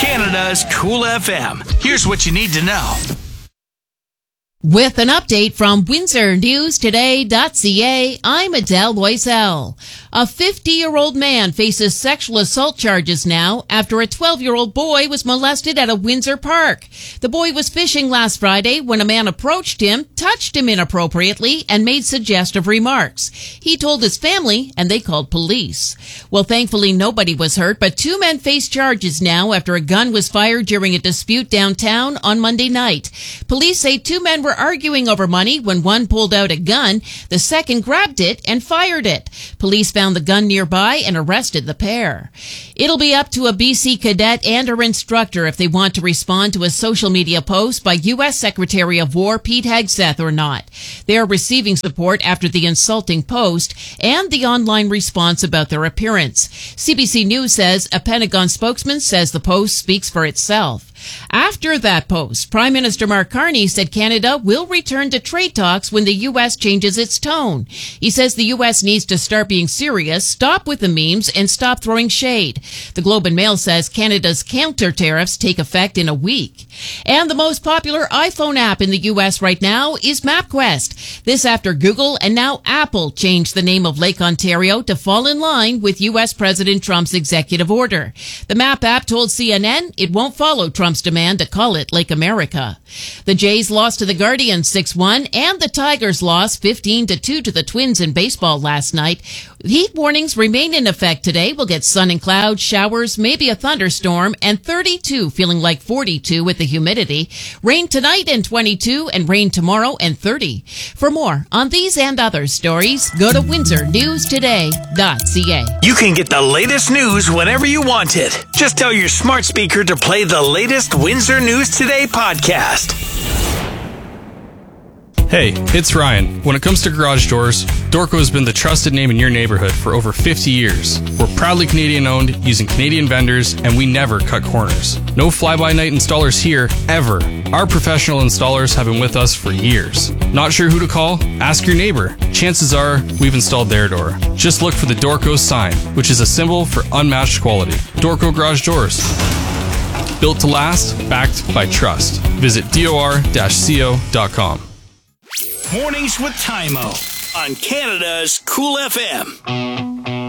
Canada's Cool FM. Here's what you need to know. With an update from WindsorNewsToday.ca, I'm Adele Loisel. A 50-year-old man faces sexual assault charges now after a 12-year-old boy was molested at a Windsor park. The boy was fishing last Friday when a man approached him, touched him inappropriately, and made suggestive remarks. He told his family, and they called police. Well, thankfully, nobody was hurt, but two men face charges now after a gun was fired during a dispute downtown on Monday night. Police say two men were arguing over money when one pulled out a gun. The second grabbed it and fired it. Police found the gun nearby and arrested the pair. It'll be up to a BC cadet and her instructor if they want to respond to a social media post by U.S. Secretary of War Pete Hegseth or not. They are receiving support after the insulting post and the online response about their appearance. CBC News says a Pentagon spokesman says the post speaks for itself. After that post, Prime Minister Mark Carney said Canada will return to trade talks when the U.S. changes its tone. He says the U.S. needs to start being serious, stop with the memes, and stop throwing shade. The Globe and Mail says Canada's counter tariffs take effect in a week. And the most popular iPhone app in the U.S. right now is MapQuest. This after Google and now Apple changed the name of Lake Ontario to fall in line with U.S. President Trump's executive order. The Map app told CNN it won't follow Trump's demand to call it Lake America. The Jays lost to the Guardians 6-1, and the Tigers lost 15-2 to the Twins in baseball last night. Heat warnings remain in effect today. We'll get sun and clouds, showers, maybe a thunderstorm, and 32, feeling like 42 with the humidity. Rain tonight and 22, and rain tomorrow and 30. For more on these and other stories, go to WindsorNewsToday.ca. You can get the latest news whenever you want it. Just tell your smart speaker to play the latest Windsor News Today podcast. Hey, it's Ryan. When it comes to garage doors, Dorco has been the trusted name in your neighborhood for over 50 years. We're proudly Canadian owned, using Canadian vendors, and we never cut corners. No fly-by-night installers here, ever. Our professional installers have been with us for years. Not sure who to call? Ask your neighbor. Chances are, we've installed their door. Just look for the Dorco sign, which is a symbol for unmatched quality. Dorco Garage Doors. Built to last, backed by trust. Visit dor-co.com. Mornings with Tymo on Canada's Cool FM.